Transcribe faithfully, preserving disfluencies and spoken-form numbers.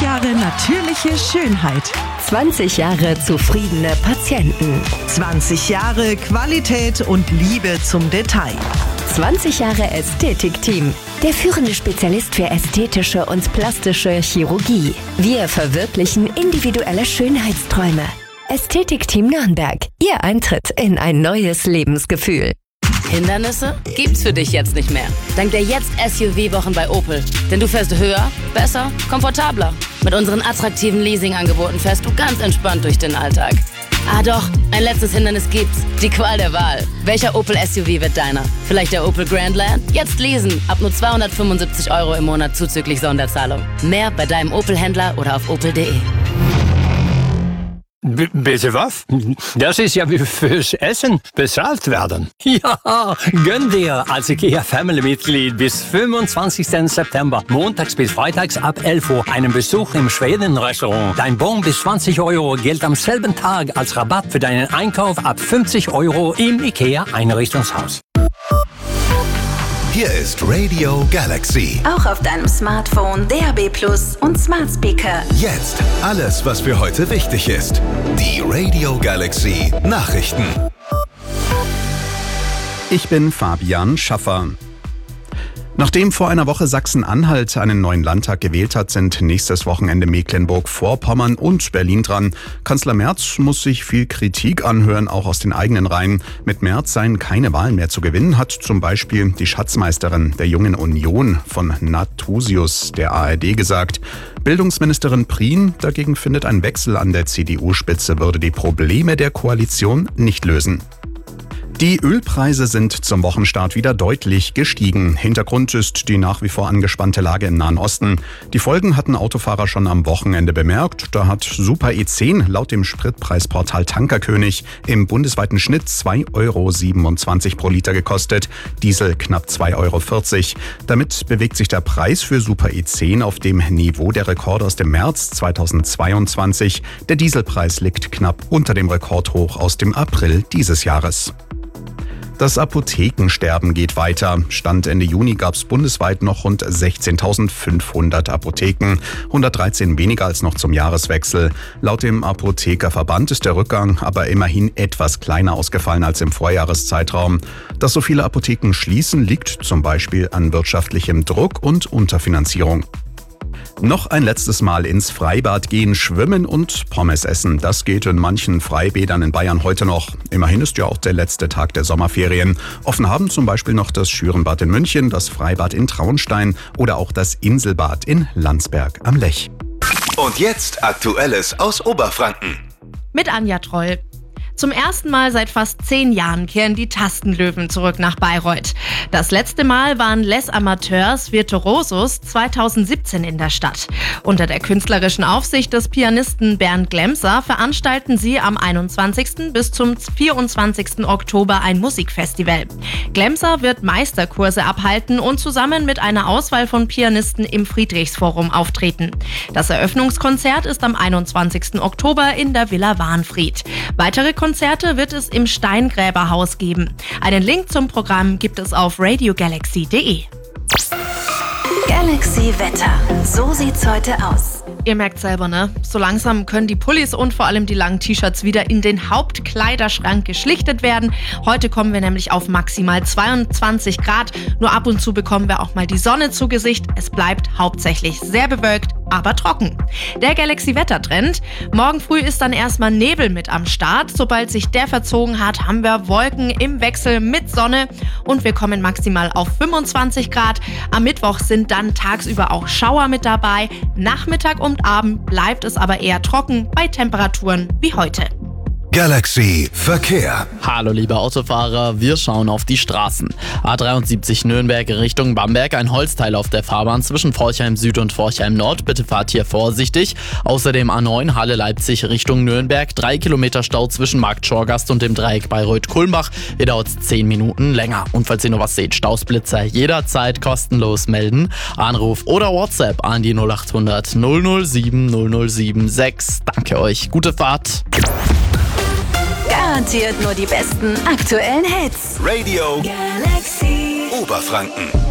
Jahre natürliche Schönheit. zwanzig Jahre zufriedene Patienten. zwanzig Jahre Qualität und Liebe zum Detail. zwanzig Jahre Ästhetikteam. Der führende Spezialist für ästhetische und plastische Chirurgie. Wir verwirklichen individuelle Schönheitsträume. Ästhetikteam Nürnberg. Ihr Eintritt in ein neues Lebensgefühl. Hindernisse gibt's für dich jetzt nicht mehr. Dank der Jetzt-S U V-Wochen bei Opel. Denn du fährst höher, besser, komfortabler. Mit unseren attraktiven Leasing-Angeboten fährst du ganz entspannt durch den Alltag. Ah doch, ein letztes Hindernis gibt's. Die Qual der Wahl. Welcher Opel S U V wird deiner? Vielleicht der Opel Grandland? Jetzt leasen. Ab nur zweihundertfünfundsiebzig Euro im Monat zuzüglich Sonderzahlung. Mehr bei deinem Opel-Händler oder auf opel punkt de. B- bitte was? Das ist ja wie fürs Essen bezahlt werden. Ja, gönn dir als IKEA-Family-Mitglied bis fünfundzwanzigsten September, montags bis freitags ab elf Uhr, einen Besuch im Schweden-Restaurant. Dein Bon bis zwanzig Euro gilt am selben Tag als Rabatt für deinen Einkauf ab fünfzig Euro im IKEA-Einrichtungshaus. Hier ist Radio Galaxy. Auch auf deinem Smartphone, D A B Plus und Smart Speaker. Jetzt alles, was für heute wichtig ist. Die Radio Galaxy Nachrichten. Ich bin Fabian Schaffer. Nachdem vor einer Woche Sachsen-Anhalt einen neuen Landtag gewählt hat, sind nächstes Wochenende Mecklenburg-Vorpommern und Berlin dran. Kanzler Merz muss sich viel Kritik anhören, auch aus den eigenen Reihen. Mit Merz seien keine Wahlen mehr zu gewinnen, hat zum Beispiel die Schatzmeisterin der Jungen Union von Nathusius der A R D gesagt. Bildungsministerin Prien dagegen findet, ein Wechsel an der C D U-Spitze würde die Probleme der Koalition nicht lösen. Die Ölpreise sind zum Wochenstart wieder deutlich gestiegen. Hintergrund ist die nach wie vor angespannte Lage im Nahen Osten. Die Folgen hatten Autofahrer schon am Wochenende bemerkt. Da hat Super E zehn laut dem Spritpreisportal Tankerkönig im bundesweiten Schnitt zwei Euro siebenundzwanzig pro Liter gekostet, Diesel knapp zwei Euro vierzig. Damit bewegt sich der Preis für Super E zehn auf dem Niveau der Rekorde aus dem März zweitausendzweiundzwanzig. Der Dieselpreis liegt knapp unter dem Rekordhoch aus dem April dieses Jahres. Das Apothekensterben geht weiter. Stand Ende Juni gab es bundesweit noch rund sechzehntausendfünfhundert Apotheken, hundertdreizehn weniger als noch zum Jahreswechsel. Laut dem Apothekerverband ist der Rückgang aber immerhin etwas kleiner ausgefallen als im Vorjahreszeitraum. Dass so viele Apotheken schließen, liegt zum Beispiel an wirtschaftlichem Druck und Unterfinanzierung. Noch ein letztes Mal ins Freibad gehen, schwimmen und Pommes essen. Das geht in manchen Freibädern in Bayern heute noch. Immerhin ist ja auch der letzte Tag der Sommerferien. Offen haben zum Beispiel noch das Schürenbad in München, das Freibad in Traunstein oder auch das Inselbad in Landsberg am Lech. Und jetzt Aktuelles aus Oberfranken. Mit Anja Troll. Zum ersten Mal seit fast zehn Jahren kehren die Tastenlöwen zurück nach Bayreuth. Das letzte Mal waren Les Amateurs Virtuosos zweitausendsiebzehn in der Stadt. Unter der künstlerischen Aufsicht des Pianisten Bernd Glemser veranstalten sie am einundzwanzigsten bis zum vierundzwanzigsten Oktober ein Musikfestival. Glemser wird Meisterkurse abhalten und zusammen mit einer Auswahl von Pianisten im Friedrichsforum auftreten. Das Eröffnungskonzert ist am einundzwanzigsten Oktober in der Villa Wahnfried. Weitere Konzerte wird es im Steingräberhaus geben. Einen Link zum Programm gibt es auf radio galaxy punkt de. Galaxy Wetter. So sieht's heute aus. Ihr merkt selber, ne? So langsam können die Pullis und vor allem die langen T-Shirts wieder in den Hauptkleiderschrank geschlichtet werden. Heute kommen wir nämlich auf maximal zweiundzwanzig Grad. Nur ab und zu bekommen wir auch mal die Sonne zu Gesicht. Es bleibt hauptsächlich sehr bewölkt, aber trocken. Der Galaxy-Wettertrend. Morgen früh ist dann erstmal Nebel mit am Start. Sobald sich der verzogen hat, haben wir Wolken im Wechsel mit Sonne und wir kommen maximal auf fünfundzwanzig Grad. Am Mittwoch sind dann tagsüber auch Schauer mit dabei. Nachmittag und Abend bleibt es aber eher trocken bei Temperaturen wie heute. Galaxy Verkehr. Hallo liebe Autofahrer, wir schauen auf die Straßen. A dreiundsiebzig Nürnberg Richtung Bamberg, ein Holzteil auf der Fahrbahn zwischen Forchheim Süd und Forchheim Nord. Bitte fahrt hier vorsichtig. Außerdem A neun Halle Leipzig Richtung Nürnberg, drei Kilometer Stau zwischen Markt Schorgast und dem Dreieck Bayreuth-Kulmbach. Hier dauert es zehn Minuten länger. Und falls ihr noch was seht, Stausblitzer jederzeit kostenlos melden. Anruf oder WhatsApp an die null acht hundert null null sieben null null sieben sechs. Danke euch, gute Fahrt. Garantiert nur die besten aktuellen Hits. Radio Galaxy Oberfranken.